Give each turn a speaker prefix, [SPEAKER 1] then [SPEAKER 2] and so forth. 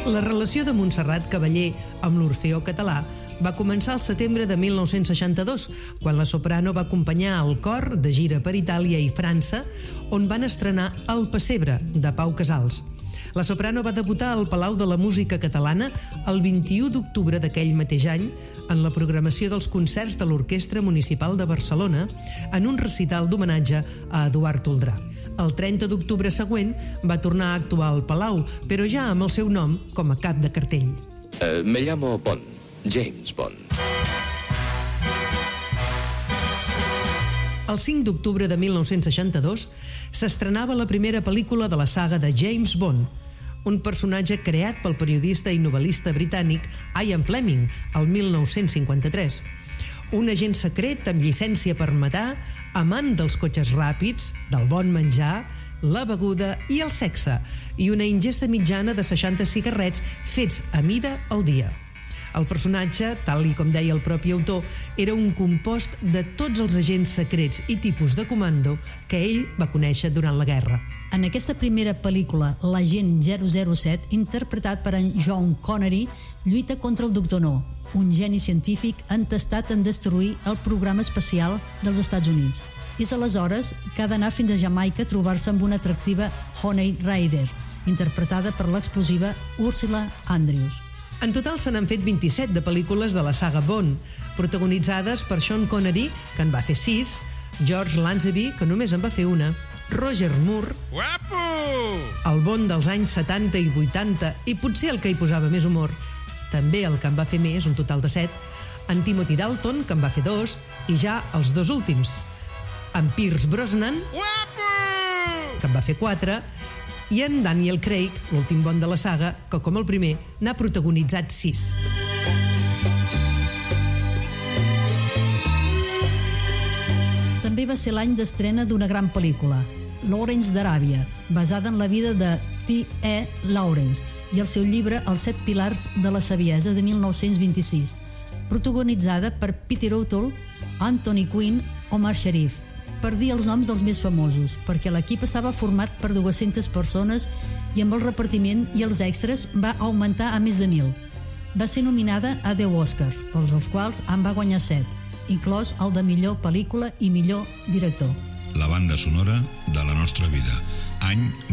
[SPEAKER 1] La relació de Montserrat Cavallé amb l'Orfeó Català va començar al setembre de 1962, quan la soprano va acompanyar el cor de gira per Itàlia i França, on van estrenar El Pessebre, de Pau Casals. La soprano va debutar al Palau de la Música Catalana el 21 d'octubre d'aquell mateix any en la programació dels concerts de l'Orquestra Municipal de Barcelona en un recital d'homenatge a Eduard Toldrà. El 30 d'octubre següent va tornar a actuar al Palau, però ja amb el seu nom com a cap de cartell.
[SPEAKER 2] Me llamo Bond, James Bond.
[SPEAKER 1] El 5 d'octubre de 1962 s'estrenava la primera pel·lícula de la saga de James Bond, un personatge creat pel periodista i novel·lista britànic Ian Fleming el 1953. Un agent secret amb llicència per matar, amant dels cotxes ràpids, del bon menjar, la beguda i el sexe, i una ingesta mitjana de 60 cigarrets fets a mida al dia. El personatge, tal i com deia el propi autor, era un compost de tots els agents secrets i tipus de comando que ell va conèixer durant la guerra.
[SPEAKER 3] En aquesta primera pel·lícula, l'agent 007, interpretat per en Sean Connery, lluita contra el Dr. No, un geni científic entestat en destruir el programa espacial dels Estats Units. I és aleshores que ha d'anar fins a Jamaica a trobar-se amb una atractiva Honey Rider, interpretada per l'explosiva Ursula Andrews.
[SPEAKER 1] En total se n'han fet 27 de pel·lícules de la saga Bond, protagonitzades per Sean Connery, que en va fer 6, George Lazenby, que només en va fer una, Roger Moore,
[SPEAKER 4] Guapo!
[SPEAKER 1] el Bond dels anys 70 i 80, i potser el que hi posava més humor, també el que en va fer més, un total de 7, en Timothy Dalton, que en va fer 2, i ja els 2 últims, en Pierce Brosnan,
[SPEAKER 4] Guapo!
[SPEAKER 1] que en va fer 4, i en Daniel Craig, l'últim Bond de la saga, que com el primer n'ha protagonitzat 6.
[SPEAKER 3] També va ser l'any d'estrena d'una gran pel·lícula, Lawrence d'Aràbia, basada en la vida de T.E. Lawrence i el seu llibre Els 7 pilars de la saviesa de 1926, protagonitzada per Peter O'Toole, Anthony Quinn o Omar Sharif, per dir els noms dels més famosos, perquè l'equip estava format per 200 persones i amb el repartiment i els extras va augmentar a més de 1.000. Va ser nominada a 10 Oscars, pels dels quals en va guanyar 7, inclòs el de millor pel·lícula i millor director.
[SPEAKER 5] La banda sonora de la nostra vida, any